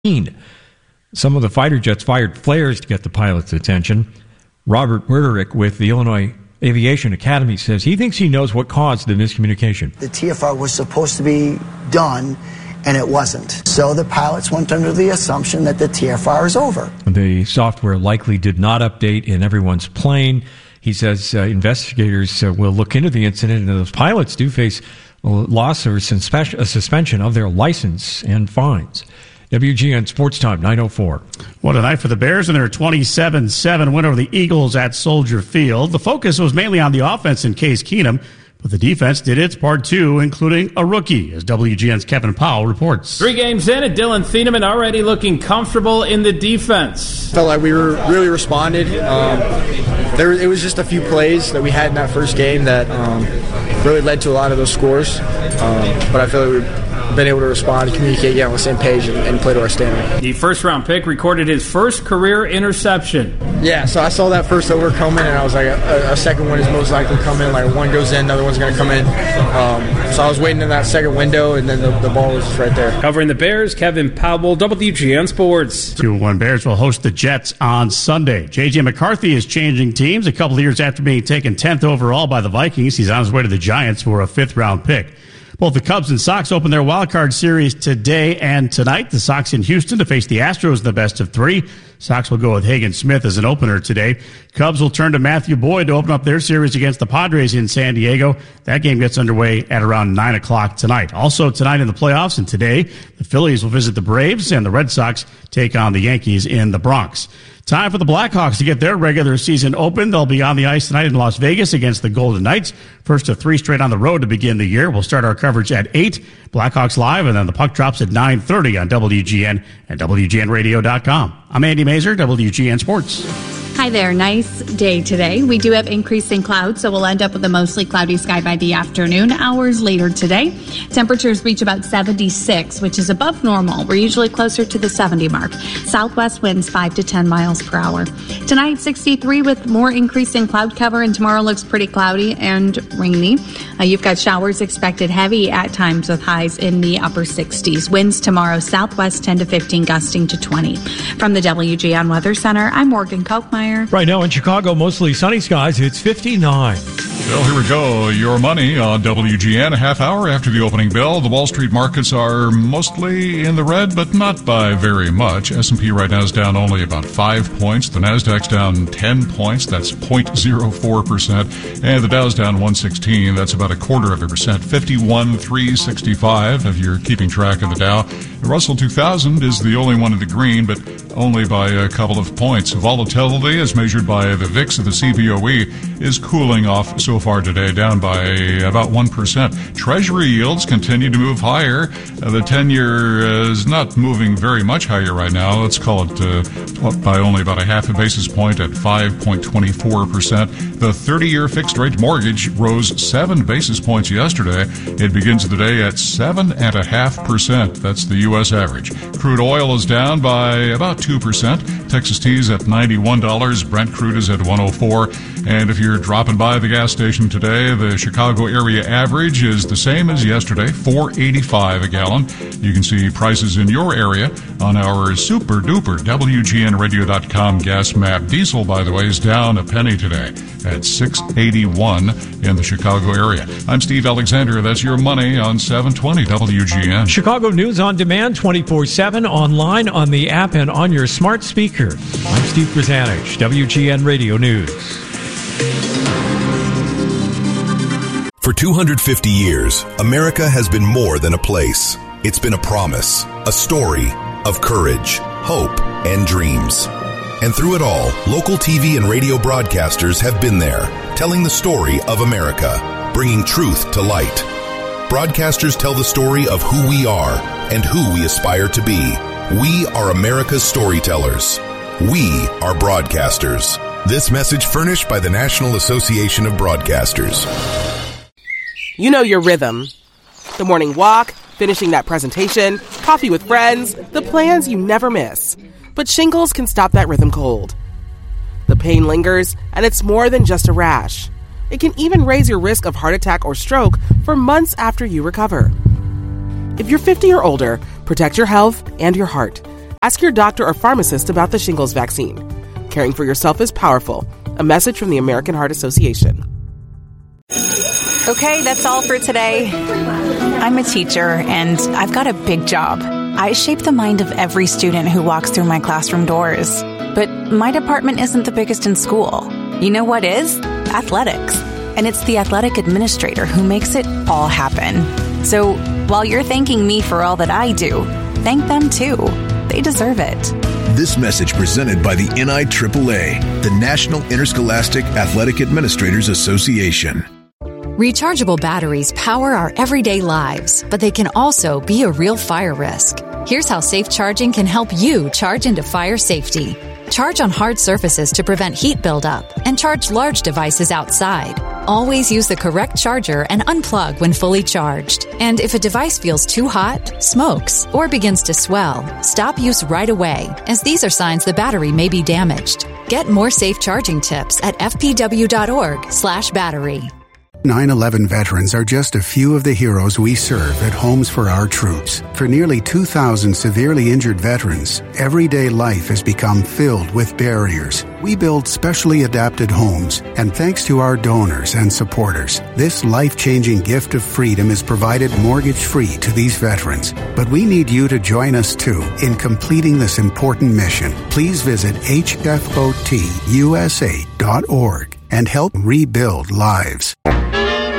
Some of the fighter jets fired flares to get the pilot's attention. Robert Werderick with the Illinois Aviation Academy says he thinks he knows what caused the miscommunication. The TFR was supposed to be done, and it wasn't. So the pilots went under the assumption that the TFR is over. The software likely did not update in everyone's plane. He says investigators will look into the incident, and those pilots do face a loss or a suspension of their license and fines. WGN Sports Time, 9:04. What a night for the Bears in their 27-7 win over the Eagles at Soldier Field. The focus was mainly on the offense in Case Keenum, but the defense did its part too, including a rookie, as WGN's Kevin Powell reports. 3 games in, and Dylan Thieneman already looking comfortable in the defense. Felt like we were really responded. It was just a few plays that we had in that first game that really led to a lot of those scores. But I feel like we've been able to respond and communicate, get on the same page, and play to our standard. The first-round pick recorded his first career interception. Yeah, so I saw that first over coming, and I was like, a second one is most likely coming. Like, one goes in, another one's going to come in. So I was waiting in that second window, and then the ball was just right there. Covering the Bears, Kevin Powell, WGN Sports. 2-1 Bears will host the Jets on Sunday. J.J. McCarthy is changing teams a couple of years after being taken 10th overall by the Vikings. He's on his way to the Giants for a 5th-round pick. Both the Cubs and Sox open their wildcard series today and tonight. The Sox in Houston to face the Astros in the best of 3. Sox will go with Hagen Smith as an opener today. Cubs will turn to Matthew Boyd to open up their series against the Padres in San Diego. That game gets underway at around 9 o'clock tonight. Also tonight in the playoffs and today, the Phillies will visit the Braves and the Red Sox take on the Yankees in the Bronx. Time for the Blackhawks to get their regular season open. They'll be on the ice tonight in Las Vegas against the Golden Knights. First of 3 straight on the road to begin the year. We'll start our coverage at 8. Blackhawks Live, and then the puck drops at 9:30 on WGN and WGNradio.com. I'm Andy Mazur, WGN Sports. Hi there. Nice day today. We do have increasing clouds, so we'll end up with a mostly cloudy sky by the afternoon hours later today. Temperatures reach about 76, which is above normal. We're usually closer to the 70 mark. Southwest winds 5 to 10 miles per hour. Tonight, 63 with more increasing cloud cover, and tomorrow looks pretty cloudy and rainy. You've got showers expected heavy at times with highs in the upper 60s. Winds tomorrow, southwest 10 to 15, gusting to 20. From the WGN Weather Center, I'm Morgan Kochmeyer. Right now in Chicago, mostly sunny skies. It's 59. Well, here we go. Your money on WGN. A half hour after the opening bell. The Wall Street markets are mostly in the red, but not by very much. S&P right now is down only about 5 points. The Nasdaq's down 10 points. That's 0.04%. And the Dow's down 116. That's about 0.25%. 51,365 if you're keeping track of the Dow. The Russell 2000 is the only one in the green, but only by a couple of points. Volatility, as measured by the VIX of the CBOE, is cooling off so far today, down by about 1%. Treasury yields continue to move higher. The 10-year is not moving very much higher right now. Let's call it by only about a half a basis point at 5.24%. The 30-year fixed-rate mortgage rose 7 basis points yesterday. It begins the day at 7.5%. That's the U.S. average. Crude oil is down by about 2%. Texas Tea's at $91. Brent crude is at $104. And if you're dropping by the gas station today, the Chicago area average is the same as yesterday, $4.85 a gallon. You can see prices in your area on our super-duper WGNradio.com gas map. Diesel, by the way, is down a penny today at $6.81 in the Chicago area. I'm Steve Alexander. That's your money on 720 WGN. Chicago News on demand 24/7, online, on the app, and on your smart speaker. I'm Steve Grzanich, WGN Radio News. For 250 years, America has been more than a place. It's been a promise, a story of courage, hope, and dreams. And through it all, local TV and radio broadcasters have been there, telling the story of America, bringing truth to light. Broadcasters tell the story of who we are and who we aspire to be. We are America's storytellers. We are broadcasters. This message furnished by the National Association of Broadcasters. You know your rhythm. The morning walk, finishing that presentation, coffee with friends, the plans you never miss. But shingles can stop that rhythm cold. The pain lingers, and it's more than just a rash. It can even raise your risk of heart attack or stroke for months after you recover. If you're 50 or older, protect your health and your heart. Ask your doctor or pharmacist about the shingles vaccine. Caring for yourself is powerful. A message from the American Heart Association. Okay, that's all for today. I'm a teacher, and I've got a big job. I shape the mind of every student who walks through my classroom doors. But my department isn't the biggest in school. You know what is? Athletics. And it's the athletic administrator who makes it all happen. So while you're thanking me for all that I do, thank them too. They deserve it. This message presented by the NIAAA, the National Interscholastic Athletic Administrators Association. Rechargeable batteries power our everyday lives, but they can also be a real fire risk. Here's how safe charging can help you charge into fire safety. Charge on hard surfaces to prevent heat buildup, and charge large devices outside. Always use the correct charger and unplug when fully charged. And if a device feels too hot, smokes, or begins to swell, stop use right away, as these are signs the battery may be damaged. Get more safe charging tips at fpw.org/battery. 9/11 veterans are just a few of the heroes we serve at Homes for Our Troops. For nearly 2,000 severely injured veterans, everyday life has become filled with barriers. We build specially adapted homes, and thanks to our donors and supporters, this life-changing gift of freedom is provided mortgage-free to these veterans. But we need you to join us, too, in completing this important mission. Please visit hfotusa.org and help rebuild lives.